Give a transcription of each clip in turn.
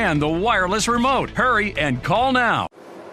and the wireless remote. Hurry and call now.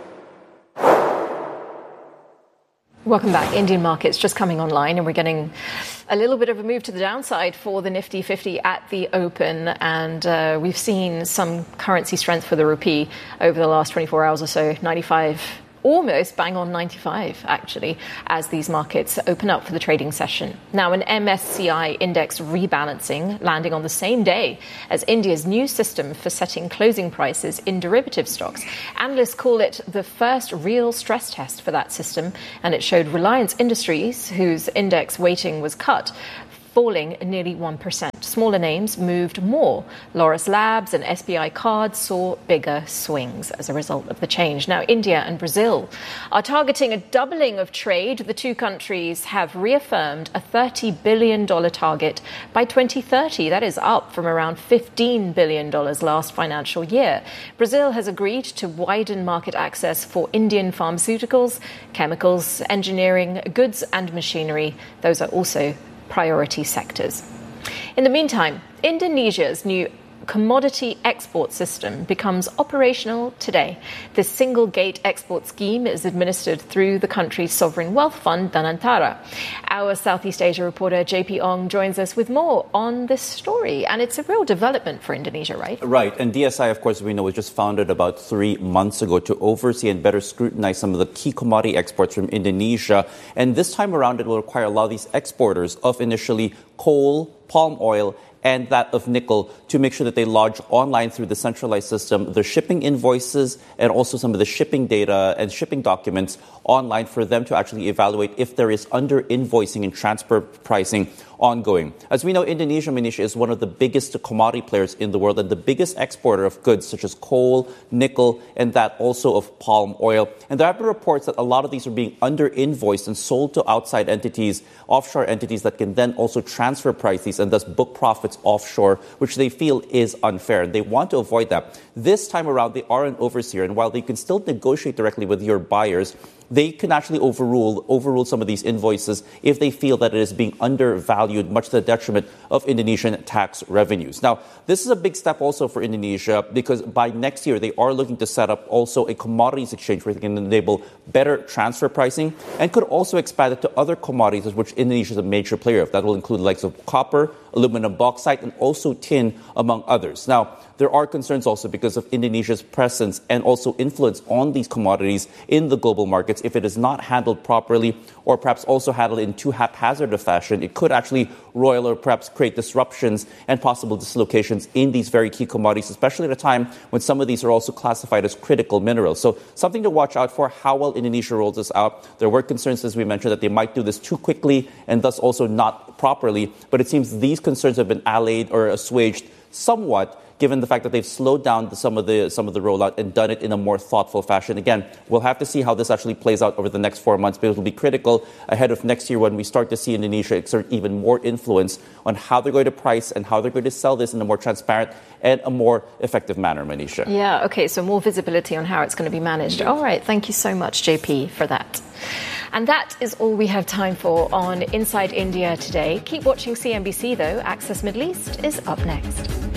Welcome back. Indian markets just coming online, and we're getting a little bit of a move to the downside for the Nifty 50 at the open. And we've seen some currency strength for the rupee over the last 24 hours or so, 95, almost bang on 95, actually, as these markets open up for the trading session. Now, an MSCI index rebalancing landing on the same day as India's new system for setting closing prices in derivative stocks. Analysts call it the first real stress test for that system, and it showed Reliance Industries, whose index weighting was cut, falling nearly 1%. Smaller names moved more. Loris Labs and SBI Cards saw bigger swings as a result of the change. Now, India and Brazil are targeting a doubling of trade. The two countries have reaffirmed a $30 billion target by 2030. That is up from around $15 billion last financial year. Brazil has agreed to widen market access for Indian pharmaceuticals, chemicals, engineering, goods and machinery. Those are also priority sectors. In the meantime, Indonesia's new commodity export system becomes operational today. This single gate export scheme is administered through the country's sovereign wealth fund, Danantara. Our Southeast Asia reporter JP Ong joins us with more on this story. And it's a real development for Indonesia, right? Right. And DSI, of course, we know was just founded about 3 months ago to oversee and better scrutinize some of the key commodity exports from Indonesia. And this time around, it will require a lot of these exporters of initially coal, palm oil, and that of nickel to make sure that they lodge online through the centralized system the shipping invoices and also some of the shipping data and shipping documents online for them to actually evaluate if there is under-invoicing and transfer pricing ongoing. As we know, Indonesia, Manisha, is one of the biggest commodity players in the world and the biggest exporter of goods such as coal, nickel, and that also of palm oil. And there have been reports that a lot of these are being under-invoiced and sold to outside entities, offshore entities that can then also transfer prices and thus book profits offshore, which they feel is unfair. And they want to avoid that. This time around, they are an overseer, and while they can still negotiate directly with your buyers, they can actually overrule some of these invoices if they feel that it is being undervalued, much to the detriment of Indonesian tax revenues. Now, this is a big step also for Indonesia because by next year, they are looking to set up also a commodities exchange where they can enable better transfer pricing and could also expand it to other commodities, of which Indonesia is a major player of. That will include the likes of copper, aluminum, bauxite, and also tin, among others. Now, there are concerns also because of Indonesia's presence and also influence on these commodities in the global markets. If it is not handled properly or perhaps also handled in too haphazard a fashion, it could actually roil or perhaps create disruptions and possible dislocations in these very key commodities, especially at a time when some of these are also classified as critical minerals. So something to watch out for how well Indonesia rolls this out. There were concerns, as we mentioned, that they might do this too quickly and thus also not properly. But it seems these concerns have been allayed or assuaged somewhat, given the fact that they've slowed down some of the rollout and done it in a more thoughtful fashion. Again, we'll have to see how this actually plays out over the next 4 months, but it will be critical ahead of next year when we start to see Indonesia exert even more influence on how they're going to price and how they're going to sell this in a more transparent and a more effective manner, Manisha. Yeah, okay, so more visibility on how it's going to be managed. All right, thank you so much, JP, for that. And that is all we have time for on Inside India today. Keep watching CNBC, though. Access Middle East is up next.